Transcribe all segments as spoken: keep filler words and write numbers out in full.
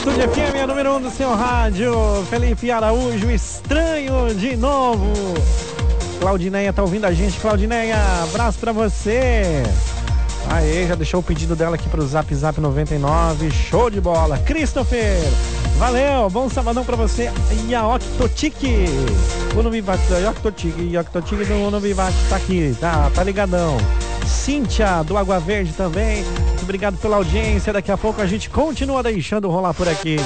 Estúdio F M, a número um do seu rádio. Felipe Araújo, estranho de novo. Claudineia tá ouvindo a gente. Claudineia, abraço pra você. Aê, já deixou o pedido dela aqui pro Zap Zap noventa e nove. Show de bola. Christopher, valeu, bom sabadão pra você. Yaok Totik, Uno Vivac, Yaok Totik, Yaok Totik do Uno Vivac tá aqui, tá, tá ligadão. Cíntia, do Água Verde também. Muito obrigado pela audiência. Daqui a pouco a gente continua deixando rolar por aqui.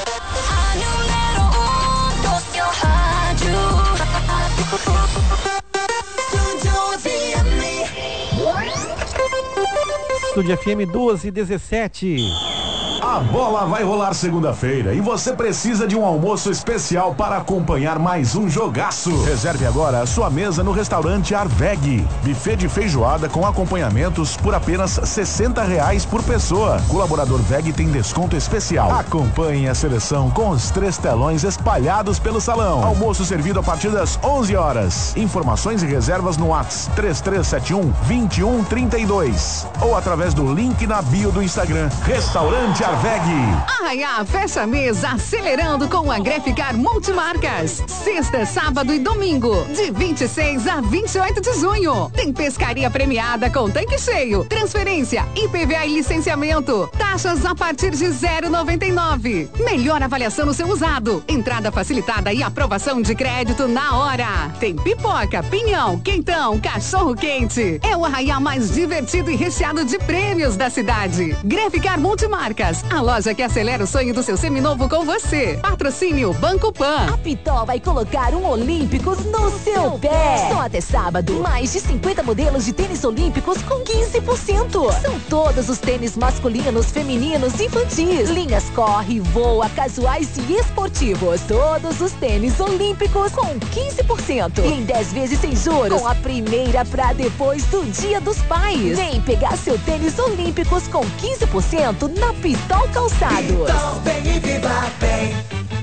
Estúdio F M doze e dezessete. A bola vai rolar segunda-feira e você precisa de um almoço especial para acompanhar mais um jogaço. Reserve agora a sua mesa no restaurante Arveg. Buffet de feijoada com acompanhamentos por apenas sessenta reais por pessoa. Colaborador Veg tem desconto especial. Acompanhe a seleção com os três telões espalhados pelo salão. Almoço servido a partir das onze horas. Informações e reservas no WhatsApp três três sete um, dois um três dois ou através do link na bio do Instagram. Restaurante Arveg. Arraiá fecha a mesa acelerando com a Greficar Multimarcas. Sexta, sábado e domingo, de vinte e seis a vinte e oito de junho. Tem pescaria premiada com tanque cheio, transferência, I P V A e licenciamento. Taxas a partir de zero vírgula noventa e nove. Melhor avaliação no seu usado. Entrada facilitada e aprovação de crédito na hora. Tem pipoca, pinhão, quentão, cachorro quente. É o Arraiá mais divertido e recheado de prêmios da cidade. Greficar Multimarcas. A loja que acelera o sonho do seu seminovo com você. Patrocínio Banco Pan. A Pitol vai colocar um Olímpicos no seu pé. Só até sábado, mais de cinquenta modelos de tênis olímpicos com quinze por cento. São todos os tênis masculinos, femininos e infantis. Linhas corre, voa, casuais e esportivos. Todos os tênis olímpicos com quinze por cento. E em dez vezes sem juros. Com a primeira pra depois do Dia dos Pais. Vem pegar seu tênis olímpicos com quinze por cento na Pitol Calçados. Pitol, vem e viva bem.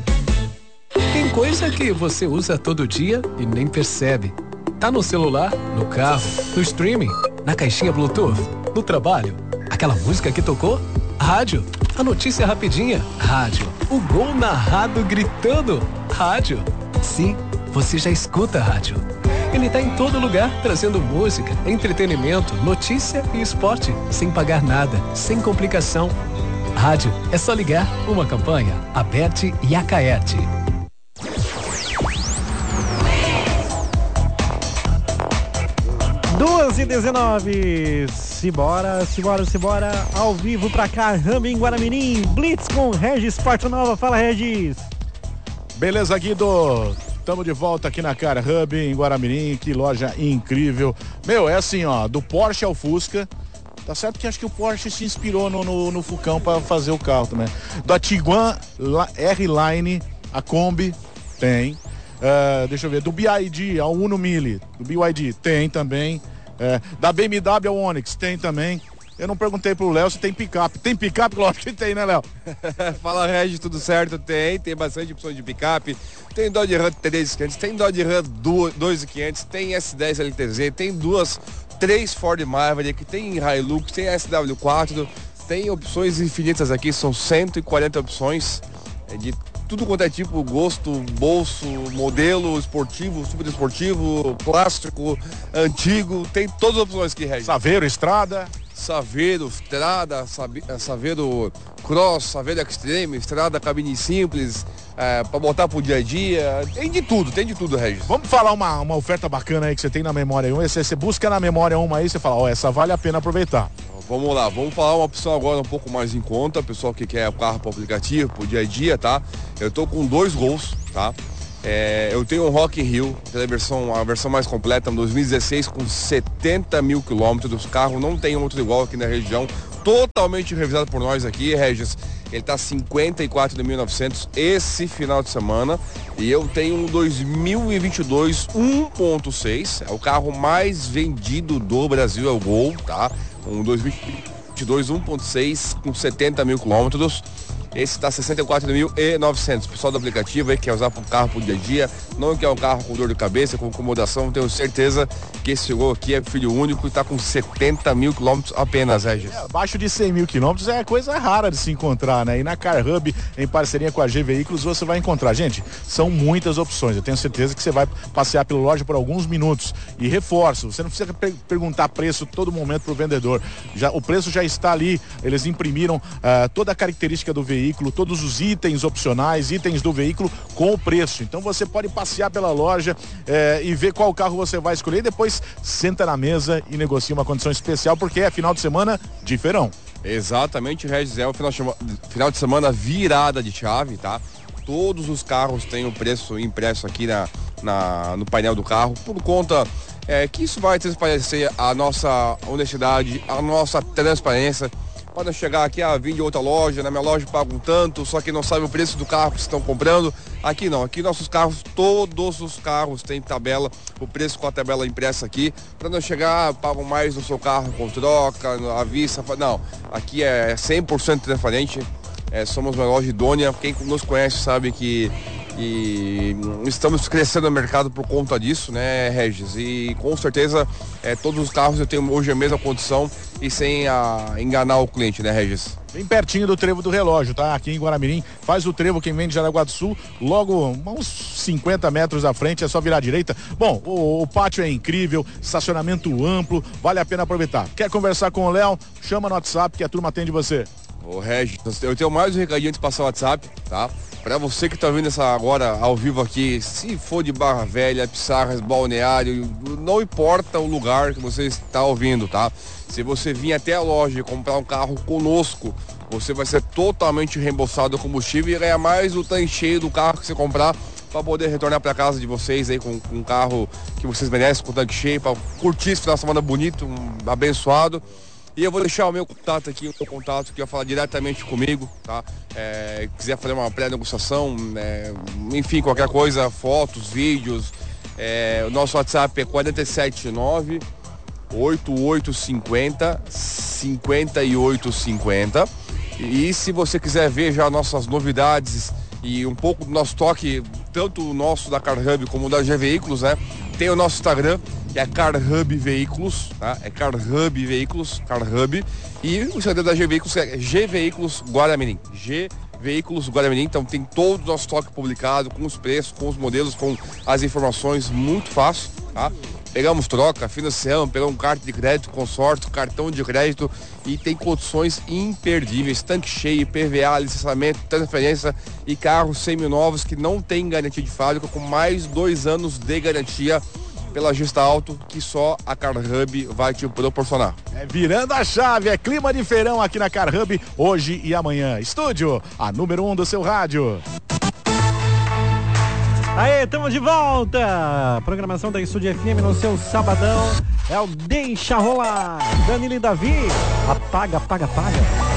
Tem coisa que você usa todo dia e nem percebe. Tá no celular, no carro, no streaming, na caixinha Bluetooth, no trabalho. Aquela música que tocou? Rádio. A notícia rapidinha? Rádio. O gol narrado gritando? Rádio. Sim, você já escuta rádio. Ele tá em todo lugar, trazendo música, entretenimento, notícia e esporte, sem pagar nada, sem complicação. Rádio, é só ligar. Uma campanha, Aberte e Acaerte. duas e dezenove. Simbora, simbora, simbora. Ao vivo pra Carramba em Guaramirim. Blitz com Regis Porto Nova. Fala, Regis. Beleza, Guido. Estamos de volta aqui na Car Hub em Guaramirim. Que loja incrível. Meu, é assim, ó, do Porsche ao Fusca. Tá certo que acho que o Porsche se inspirou no, no, no Fucão para fazer o carro também. Da Tiguan R-Line, a Kombi, tem. Uh, deixa eu ver, do B Y D ao Uno Mille, do B Y D, tem também. Uh, da B M W ao Onix, tem também. Eu não perguntei pro Léo se tem picape. Tem picape? Lógico que tem, né, Léo? Fala, Regis, tudo certo? Tem, tem bastante opções de picape. Tem Dodge Ram três mil e quinhentos, tem Dodge Ram dois mil e quinhentos, tem S dez L T Z, tem duas... Três Ford Maverick, tem Hilux, tem S W quatro, tem opções infinitas aqui, são cento e quarenta opções de tudo quanto é tipo, gosto, bolso, modelo, esportivo, super esportivo, plástico, antigo, tem todas as opções aqui, Regis. Saveiro, estrada. Saveiro, estrada, Saveiro Cross, Saveiro Extreme, estrada, cabine simples, é, para botar pro dia a dia, tem de tudo, tem de tudo, Regis. Vamos falar uma, uma oferta bacana aí que você tem na memória um, você, você busca na memória uma aí, você fala, ó, oh, essa vale a pena aproveitar. Vamos lá, vamos falar uma opção agora um pouco mais em conta, pessoal que quer o carro para aplicativo, pro dia a dia, tá? Eu tô com dois Gols, tá? É, eu tenho um Rock in Rio, que é a versão, a versão mais completa, dois mil e dezesseis, com setenta mil quilômetros. O carro não tem outro igual aqui na região, totalmente revisado por nós aqui, Regis. Ele tá cinquenta e quatro mil e novecentos esse final de semana. E eu tenho um dois mil e vinte e dois um ponto seis, é o carro mais vendido do Brasil, é o Gol, tá? Um dois mil e vinte e dois um ponto seis com setenta mil quilômetros. esse está sessenta e quatro mil e novecentos. Pessoal do aplicativo aí que quer usar para um carro pro dia a dia, não quer um carro com dor de cabeça, com acomodação, tenho certeza que esse Gol aqui é filho único e está com setenta mil quilômetros apenas, Regis. É, abaixo de cem mil quilômetros é coisa rara de se encontrar, né? E na Car Hub, em parceria com a G Veículos, você vai encontrar. Gente, são muitas opções. Eu tenho certeza que você vai passear pela loja por alguns minutos. E reforço, você não precisa per- perguntar preço todo momento pro vendedor. Já, o preço já está ali, eles imprimiram uh, toda a característica do veículo, todos os itens opcionais, itens do veículo com o preço. Então você pode passear pela loja eh, e ver qual carro você vai escolher e depois senta na mesa e negocia uma condição especial, porque é final de semana de feirão. Exatamente, Regis, é o final de, chama... final de semana virada de chave, tá? Todos os carros têm o preço impresso aqui na, na, no painel do carro, por conta é, que isso vai transparecer a nossa honestidade, a nossa transparência. Podem chegar aqui, ah, vim de outra loja, na minha loja pagam tanto, só que não sabe o preço do carro que estão comprando. Aqui não, aqui nossos carros, todos os carros têm tabela, o preço com a tabela impressa aqui, para não chegar, ah, pagam mais no seu carro com troca, à vista, não, aqui é cem por cento transparente, é, somos uma loja idônea, quem nos conhece sabe que e estamos crescendo no mercado por conta disso, né, Regis? E com certeza é, todos os carros eu tenho hoje a mesma condição e sem a, enganar o cliente, né, Regis? Bem pertinho do trevo do relógio, tá? Aqui em Guaramirim, faz o trevo quem vem de Jaraguá do Sul, logo uns cinquenta metros à frente, é só virar à direita. Bom, o, o pátio é incrível, estacionamento amplo, vale a pena aproveitar. Quer conversar com o Léo? Chama no WhatsApp que a turma atende você. Ô, Regis, eu tenho mais um recadinho antes de passar o WhatsApp, tá? Para você que está ouvindo essa agora ao vivo aqui, se for de Barra Velha, Pissarras, Balneário, não importa o lugar que você está ouvindo, tá? Se você vir até a loja e comprar um carro conosco, você vai ser totalmente reembolsado o combustível e ganhar mais o tanque cheio do carro que você comprar para poder retornar para casa de vocês aí com, com um carro que vocês merecem, com o tanque cheio, para curtir esse final de semana bonito, um, abençoado. E eu vou deixar o meu contato aqui, o meu contato que vai falar diretamente comigo, tá? É, quiser fazer uma pré-negociação, é, enfim, qualquer coisa, fotos, vídeos, é, o nosso WhatsApp é quatro sete nove, oito oito cinco zero, cinco oito cinco zero. E se você quiser ver já nossas novidades e um pouco do nosso toque, tanto o nosso da Car Hub como da G Veículos, né? Tem o nosso Instagram, que é Car Hub Veículos, tá? É Car Hub Veículos, Car Hub. E o Instagram da G Veículos é G Veículos Guaramirim. G Veículos Guaramirim. Então tem todo o nosso estoque publicado, com os preços, com os modelos, com as informações, muito fácil, tá? Pegamos troca, financiamos, pegamos carta de crédito, consórcio, cartão de crédito e tem condições imperdíveis, tanque cheio, P V A, licenciamento, transferência e carros seminovos que não tem garantia de fábrica, com mais dois anos de garantia pela Gesta Auto, que só a Car Hub vai te proporcionar. É virando a chave, é clima de feirão aqui na Car Hub, hoje e amanhã. Estúdio, a número um do seu rádio. Aê, tamo de volta! Programação da Estúdio F M no seu sabadão é o Deixa Rolar. Danilo e Davi, apaga, apaga, apaga.